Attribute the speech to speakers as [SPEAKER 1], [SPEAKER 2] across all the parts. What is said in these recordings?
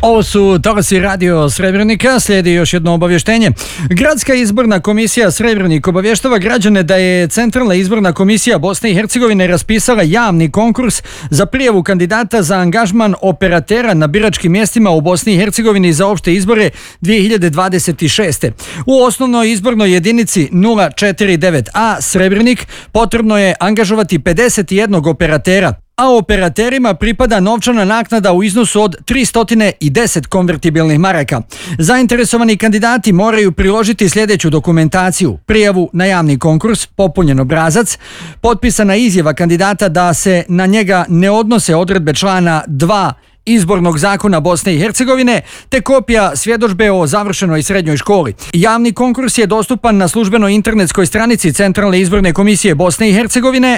[SPEAKER 1] Ovo su talasi Radio Srebrenika, slijedi još jedno obavještenje. Gradska izborna komisija Srebrenik obavještava građane da je Centralna izborna komisija Bosne i Hercegovine raspisala javni konkurs za prijavu kandidata za angažman operatera na biračkim mjestima u Bosni i Hercegovini za opšte izbore 2026. U osnovnoj izbornoj jedinici 049A Srebrenik potrebno je angažovati 51 operatera, a operaterima pripada novčana naknada u iznosu od 310 konvertibilnih maraka. Zainteresovani kandidati moraju priložiti sljedeću dokumentaciju: prijavu na javni konkurs, popunjen obrazac, potpisana izjava kandidata da se na njega ne odnose odredbe člana 2 Izbornog zakona Bosne i Hercegovine, te kopija svjedodžbe o završenoj srednjoj školi. Javni konkurs je dostupan na službenoj internetskoj stranici Centralne izborne komisije Bosne i Hercegovine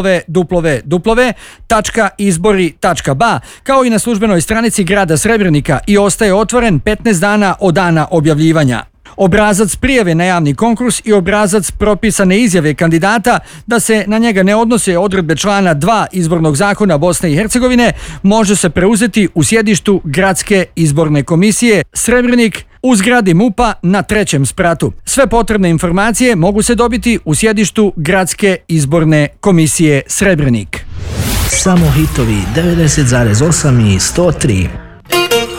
[SPEAKER 1] www.izbori.ba, kao i na službenoj stranici grada Srebrenika, i ostaje otvoren 15 dana od dana objavljivanja. Obrazac prijave na javni konkurs i obrazac propisane izjave kandidata da se na njega ne odnose odredbe člana 2 Izbornog zakona Bosne i Hercegovine može se preuzeti u sjedištu Gradske izborne komisije Srebrenik u zgradi MUP-a na 3. spratu. Sve potrebne informacije mogu se dobiti u sjedištu Gradske izborne komisije Srebrenik.
[SPEAKER 2] Samo hitovi 90,8 i 103.